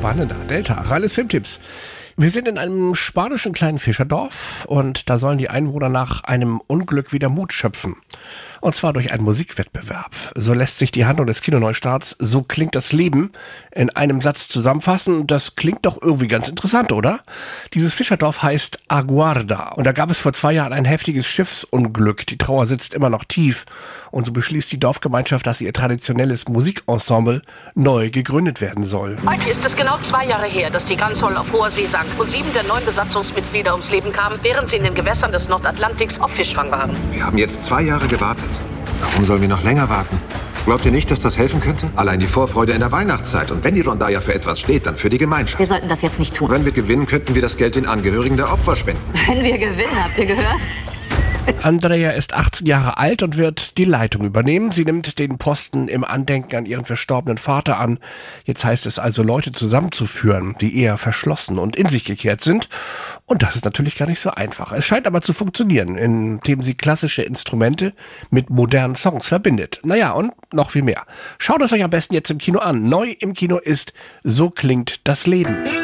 spannender. Delta, Ralles Filmtipps. Wir sind in einem spanischen kleinen Fischerdorf und da sollen die Einwohner nach einem Unglück wieder Mut schöpfen. Und zwar durch einen Musikwettbewerb. So lässt sich die Handlung des Kinoneustarts "So klingt das Leben" in einem Satz zusammenfassen. Das klingt doch irgendwie ganz interessant, oder? Dieses Fischerdorf heißt Aguarda und da gab es vor 2 Jahren ein heftiges Schiffsunglück. Die Trauer sitzt immer noch tief und so beschließt die Dorfgemeinschaft, dass ihr traditionelles Musikensemble neu gegründet werden soll. Heute ist es genau 2 Jahre her, dass die Gansol auf hoher See sank und 7 der 9 Besatzungsmitglieder ums Leben kamen, während sie in den Gewässern des Nordatlantiks auf Fischfang waren. Wir haben jetzt 2 Jahre gewartet. Warum sollen wir noch länger warten? Glaubt ihr nicht, dass das helfen könnte? Allein die Vorfreude in der Weihnachtszeit. Und wenn die Rondalla für etwas steht, dann für die Gemeinschaft. Wir sollten das jetzt nicht tun. Wenn wir gewinnen, könnten wir das Geld den Angehörigen der Opfer spenden. Wenn wir gewinnen, habt ihr gehört? Andrea ist 18 Jahre alt und wird die Leitung übernehmen. Sie nimmt den Posten im Andenken an ihren verstorbenen Vater an. Jetzt heißt es also, Leute zusammenzuführen, die eher verschlossen und in sich gekehrt sind. Und das ist natürlich gar nicht so einfach. Es scheint aber zu funktionieren, indem sie klassische Instrumente mit modernen Songs verbindet. Naja, und noch viel mehr. Schaut es euch am besten jetzt im Kino an. Neu im Kino ist "So klingt das Leben".